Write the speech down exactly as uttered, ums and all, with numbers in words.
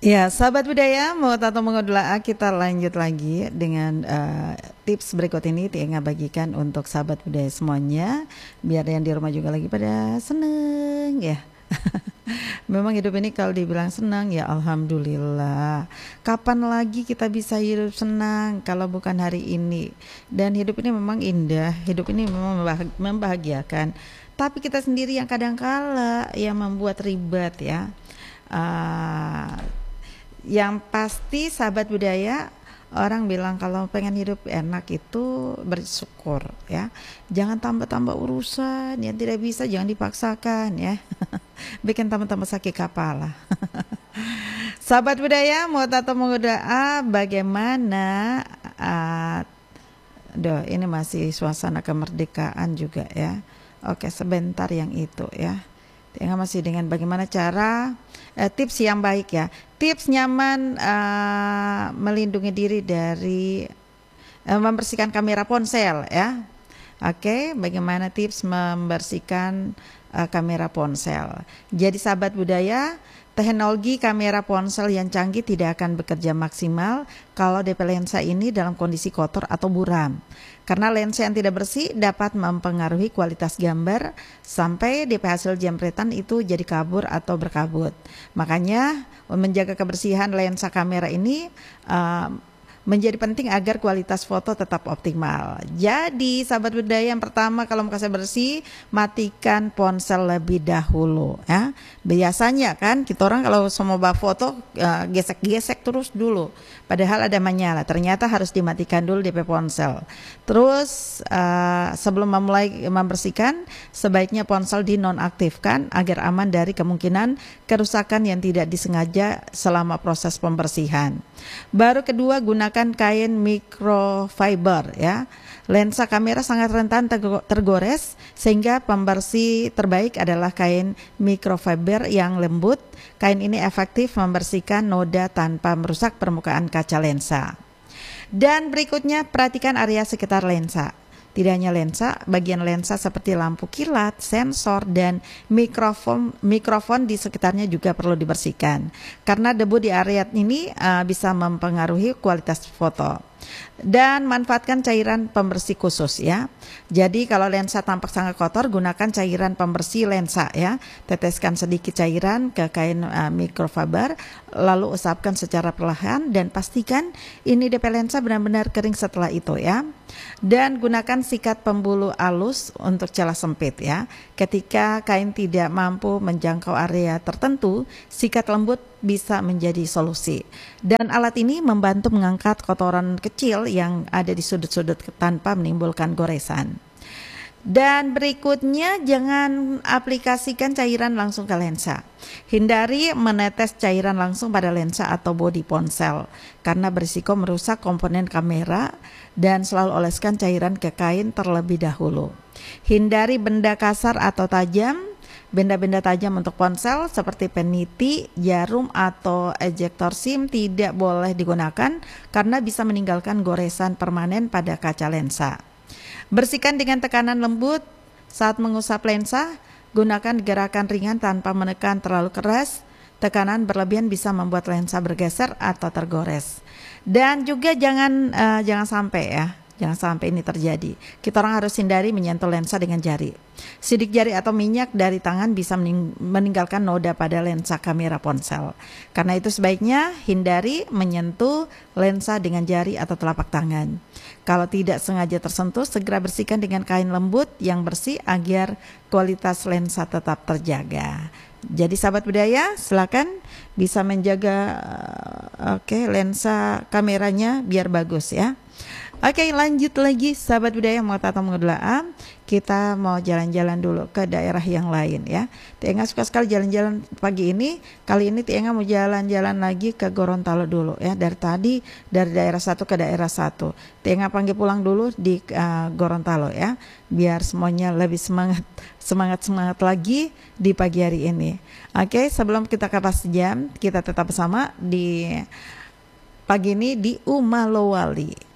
Ya, sahabat budaya, mau tato mengodola kita lanjut lagi dengan uh, tips berikut ini Tienga bagikan untuk sahabat budaya semuanya, biar yang di rumah juga lagi pada seneng ya. Memang hidup ini kalau dibilang senang ya alhamdulillah. Kapan lagi kita bisa hidup senang kalau bukan hari ini? Dan hidup ini memang indah, hidup ini memang membahagiakan. Tapi kita sendiri yang kadang-kala yang membuat ribet ya. Uh, yang pasti sahabat budaya, orang bilang kalau pengen hidup enak itu bersyukur ya. Jangan tambah-tambah urusan yang tidak bisa, jangan dipaksakan ya. Bikin tambah-tambah sakit kepala. Sahabat budaya, mau tato mau doa bagaimana uh, Duh, ini masih suasana kemerdekaan juga ya. Oke, sebentar yang itu ya. Tinggal masih dengan bagaimana cara eh, tips yang baik ya, tips nyaman uh, melindungi diri dari uh, membersihkan kamera ponsel ya. Oke, bagaimana tips membersihkan uh, kamera ponsel. Jadi sahabat budaya, teknologi kamera ponsel yang canggih tidak akan bekerja maksimal kalau D P lensa ini dalam kondisi kotor atau buram. Karena lensa yang tidak bersih dapat mempengaruhi kualitas gambar sampai D P hasil jempretan itu jadi kabur atau berkabut. Makanya menjaga kebersihan lensa kamera ini uh, menjadi penting agar kualitas foto tetap optimal. Jadi sahabat budaya, yang pertama kalau mau kasih bersih, matikan ponsel lebih dahulu ya. Biasanya kan kita orang kalau mau bawa foto uh, gesek-gesek terus dulu, padahal ada menyala, ternyata harus dimatikan dulu D P ponsel. Terus uh, sebelum memulai membersihkan, sebaiknya ponsel dinonaktifkan agar aman dari kemungkinan kerusakan yang tidak disengaja selama proses pembersihan. Baru kedua, gunakan kain microfiber ya. Lensa kamera sangat rentan tergores, sehingga pembersih terbaik adalah kain microfiber yang lembut. Kain ini efektif membersihkan noda tanpa merusak permukaan kaca lensa. Dan berikutnya, perhatikan area sekitar lensa. Tidak hanya lensa, bagian lensa seperti lampu kilat, sensor, dan mikrofon mikrofon di sekitarnya juga perlu dibersihkan. Karena debu di area ini uh, bisa mempengaruhi kualitas foto. Dan manfaatkan cairan pembersih khusus ya. Jadi kalau lensa tampak sangat kotor, gunakan cairan pembersih lensa ya. Teteskan sedikit cairan ke kain uh, microfiber, lalu usapkan secara perlahan dan pastikan ini D P lensa benar-benar kering setelah itu ya. Dan gunakan sikat pembuluh halus untuk celah sempit ya. Ketika kain tidak mampu menjangkau area tertentu, sikat lembut bisa menjadi solusi. Dan alat ini membantu mengangkat kotoran kecil yang ada di sudut-sudut tanpa menimbulkan goresan. Dan berikutnya, jangan aplikasikan cairan langsung ke lensa. Hindari menetes cairan langsung pada lensa atau bodi ponsel karena berisiko merusak komponen kamera, dan selalu oleskan cairan ke kain terlebih dahulu. Hindari benda kasar atau tajam. Benda-benda tajam untuk ponsel seperti peniti, jarum, atau ejector SIM tidak boleh digunakan karena bisa meninggalkan goresan permanen pada kaca lensa. Bersihkan dengan tekanan lembut saat mengusap lensa. Gunakan gerakan ringan tanpa menekan terlalu keras. Tekanan berlebihan bisa membuat lensa bergeser atau tergores. Dan juga jangan uh, jangan sampai ya. Jangan sampai ini terjadi. Kita orang harus hindari menyentuh lensa dengan jari. Sidik jari atau minyak dari tangan bisa mening- meninggalkan noda pada lensa kamera ponsel. Karena itu sebaiknya hindari menyentuh lensa dengan jari atau telapak tangan. Kalau tidak sengaja tersentuh, segera bersihkan dengan kain lembut yang bersih agar kualitas lensa tetap terjaga. Jadi sahabat budaya, silakan bisa menjaga uh, oke okay, lensa kameranya biar bagus ya. Oke, lanjut lagi sahabat budaya, mau tato mengodola. Kita mau jalan-jalan dulu ke daerah yang lain ya. Tienga suka sekali jalan-jalan pagi ini. Kali ini Tienga mau jalan-jalan lagi ke Gorontalo dulu ya. Dari tadi dari daerah satu ke daerah satu. Tienga panggil pulang dulu di uh, Gorontalo ya. Biar semuanya lebih semangat semangat-semangat lagi di pagi hari ini. Oke, sebelum kita ke pas jam, kita tetap bersama di pagi ini di Umalowali.